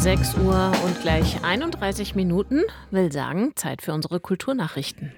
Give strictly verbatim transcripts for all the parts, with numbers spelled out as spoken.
sechs Uhr und gleich einunddreißig Minuten, will sagen, Zeit für unsere Kulturnachrichten.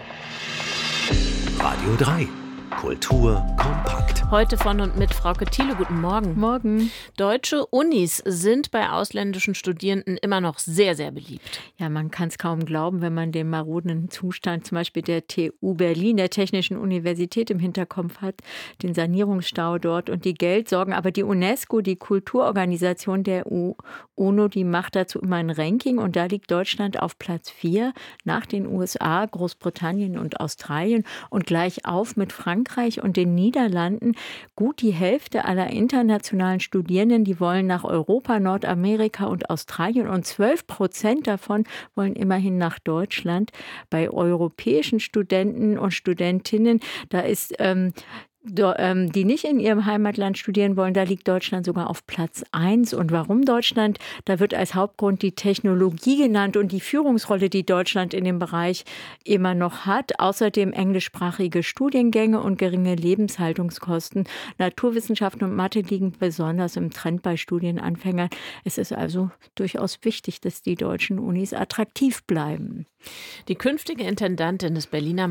Radio drei. Kultur kompakt. Heute von und mit Frauke Thiele. Guten Morgen. Morgen. Deutsche Unis sind bei ausländischen Studierenden immer noch sehr, sehr beliebt. Ja, man kann es kaum glauben, wenn man den maroden Zustand zum Beispiel der T U Berlin, der Technischen Universität, im Hinterkopf hat, den Sanierungsstau dort und die Geldsorgen. Aber die UNESCO, die Kulturorganisation der UNO, die macht dazu immer ein Ranking und da liegt Deutschland auf Platz vier nach den U S A, Großbritannien und Australien und gleich auf mit Frankreich und den Niederlanden. Gut die Hälfte aller internationalen Studierenden, die wollen nach Europa, Nordamerika und Australien und zwölf Prozent davon wollen immerhin nach Deutschland. Bei europäischen Studenten und Studentinnen, da ist ähm, die nicht in ihrem Heimatland studieren wollen, da liegt Deutschland sogar auf Platz eins. Und warum Deutschland? Da wird als Hauptgrund die Technologie genannt und die Führungsrolle, die Deutschland in dem Bereich immer noch hat. Außerdem englischsprachige Studiengänge und geringe Lebenshaltungskosten. Naturwissenschaften und Mathe liegen besonders im Trend bei Studienanfängern. Es ist also durchaus wichtig, dass die deutschen Unis attraktiv bleiben. Die künftige Intendantin des Berliner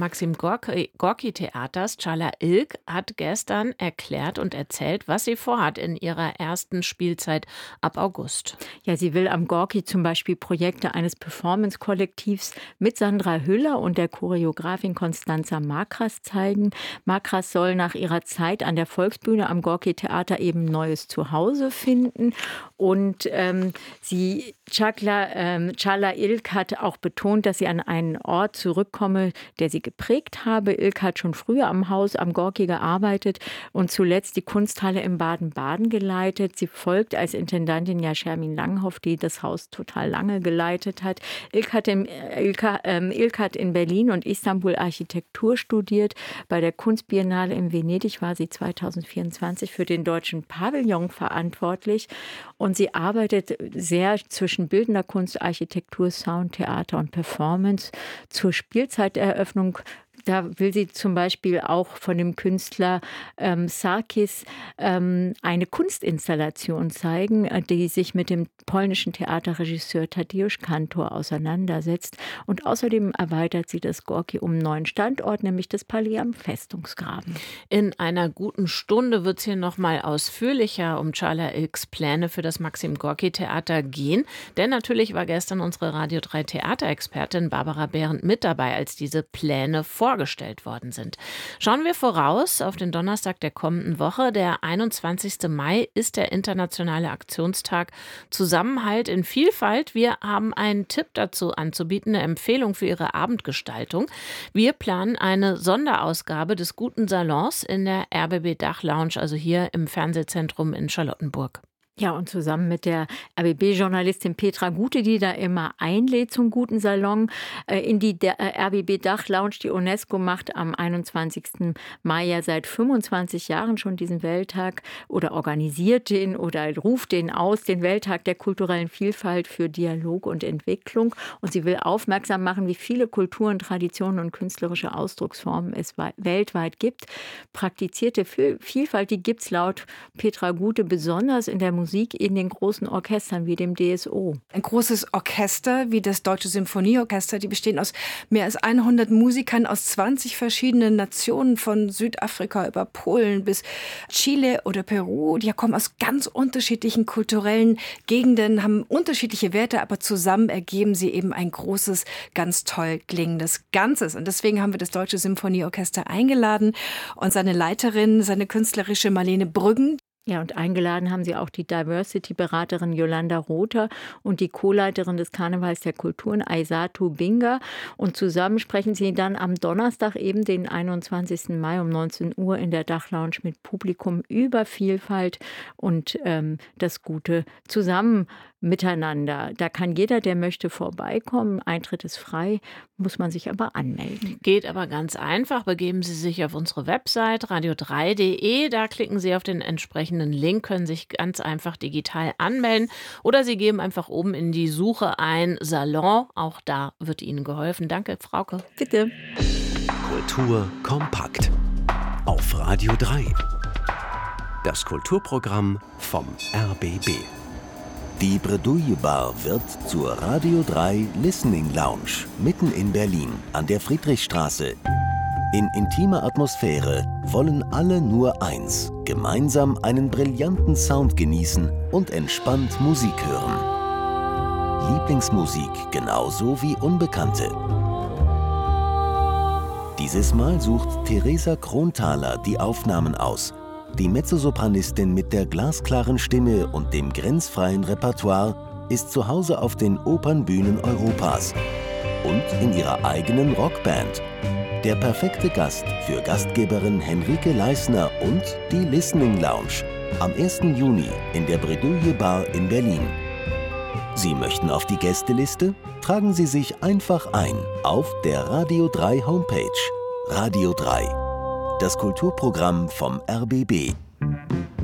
Maxim-Gorki-Theaters, Çağla Ilk, hat gestern erklärt und erzählt, was sie vorhat in ihrer ersten Spielzeit ab August. Ja, sie will am Gorki zum Beispiel Projekte eines Performance-Kollektivs mit Sandra Hüller und der Choreografin Constanza Makras zeigen. Makras soll nach ihrer Zeit an der Volksbühne am Gorki-Theater eben ein neues Zuhause finden. Und ähm, sie, Çağla, ähm, Çağla Ilk hat auch betont, dass sie an einen Ort zurückkomme, der sie geprägt habe. Ilk hat schon früher am Haus am Gorki gearbeitet und zuletzt die Kunsthalle in Baden-Baden geleitet. Sie folgt als Intendantin ja Schermin Langhoff, die das Haus total lange geleitet hat. Ilk hat, in, Ilk, ähm, Ilk hat in Berlin und Istanbul Architektur studiert. Bei der Kunstbiennale in Venedig war sie zweitausendvierundzwanzig für den deutschen Pavillon verantwortlich. Und sie arbeitet sehr zwischen bildender Kunst, Architektur, Sound, Theater und Performance. Zur Spielzeiteröffnung, da will sie zum Beispiel auch von dem Künstler ähm, Sarkis ähm, eine Kunstinstallation zeigen, die sich mit dem polnischen Theaterregisseur Tadeusz Kantor auseinandersetzt. Und außerdem erweitert sie das Gorki um einen neuen Standort, nämlich das Palais am Festungsgraben. In einer guten Stunde wird es hier noch mal ausführlicher um Çağla Ilks Pläne für das Maxim-Gorki-Theater gehen. Denn natürlich war gestern unsere Radio drei Theaterexpertin Barbara Behrendt mit dabei, als diese Pläne vorgestellt vorgestellt worden sind. Schauen wir voraus auf den Donnerstag der kommenden Woche. Der einundzwanzigsten Mai ist der internationale Aktionstag Zusammenhalt in Vielfalt. Wir haben einen Tipp dazu anzubieten, eine Empfehlung für Ihre Abendgestaltung. Wir planen eine Sonderausgabe des Guten Salons in der R B B Dachlounge, also hier im Fernsehzentrum in Charlottenburg. Ja, und zusammen mit der R B B-Journalistin Petra Gute, die da immer einlädt zum Guten Salon, in die R B B-Dachlounge. Die UNESCO macht am einundzwanzigsten Mai ja seit fünfundzwanzig Jahren schon diesen Welttag oder organisiert den oder ruft den aus, den Welttag der kulturellen Vielfalt für Dialog und Entwicklung. Und sie will aufmerksam machen, wie viele Kulturen, Traditionen und künstlerische Ausdrucksformen es weltweit gibt. Praktizierte Vielfalt, die gibt es laut Petra Gute besonders in der Musik. Musik in den großen Orchestern wie dem D S O. Ein großes Orchester wie das Deutsche Symphonieorchester, die bestehen aus mehr als hundert Musikern aus zwanzig verschiedenen Nationen, von Südafrika über Polen bis Chile oder Peru. Die kommen aus ganz unterschiedlichen kulturellen Gegenden, haben unterschiedliche Werte, aber zusammen ergeben sie eben ein großes, ganz toll klingendes Ganzes. Und deswegen haben wir das Deutsche Symphonieorchester eingeladen und seine Leiterin, seine künstlerische Marlene Brüggen. Ja, und eingeladen haben sie auch die Diversity-Beraterin Yolanda Rother und die Co-Leiterin des Karnevals der Kulturen, Aisatu Binga. Und zusammen sprechen sie dann am Donnerstag, eben den einundzwanzigsten Mai um neunzehn Uhr in der Dachlounge mit Publikum über Vielfalt und ähm, das Gute zusammen miteinander. Da kann jeder, der möchte, vorbeikommen. Eintritt ist frei, muss man sich aber anmelden. Geht aber ganz einfach. Begeben Sie sich auf unsere Website radio drei punkt de. Da klicken Sie auf den entsprechenden Link, können sich ganz einfach digital anmelden. Oder Sie geben einfach oben in die Suche ein Salon. Auch da wird Ihnen geholfen. Danke, Frauke. Bitte. Kultur kompakt. Auf Radio drei. Das Kulturprogramm vom R B B. Die Bredouille Bar wird zur Radio drei Listening Lounge mitten in Berlin an der Friedrichstraße. In intimer Atmosphäre wollen alle nur eins: gemeinsam einen brillanten Sound genießen und entspannt Musik hören. Lieblingsmusik genauso wie Unbekannte. Dieses Mal sucht Theresa Kronthaler die Aufnahmen aus. Die Mezzosopranistin mit der glasklaren Stimme und dem grenzfreien Repertoire ist zu Hause auf den Opernbühnen Europas und in ihrer eigenen Rockband. Der perfekte Gast für Gastgeberin Henrike Leisner und die Listening Lounge am ersten Juni in der Bredouille Bar in Berlin. Sie möchten auf die Gästeliste? Tragen Sie sich einfach ein auf der Radio drei Homepage. Radio drei. Das Kulturprogramm vom R B B.